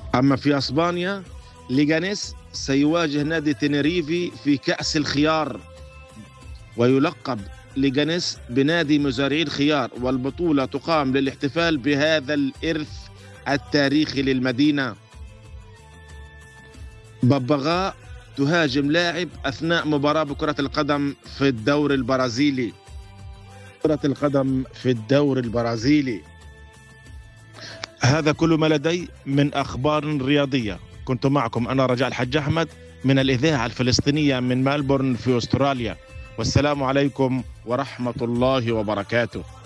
أما في أسبانيا ليغانيس سيواجه نادي تينيريفي في كأس الخيار، ويلقب ليغانيس بنادي مزارعي الخيار، والبطولة تقام للاحتفال بهذا الإرث التاريخي للمدينة. ببغاء تهاجم لاعب أثناء مباراة بكرة القدم في الدوري البرازيلي. كرة القدم في الدوري البرازيلي. هذا كل ما لدي من أخبار رياضية. كنت معكم أنا رجاء الحج أحمد من الإذاعة الفلسطينية من ملبورن في أستراليا، والسلام عليكم ورحمة الله وبركاته.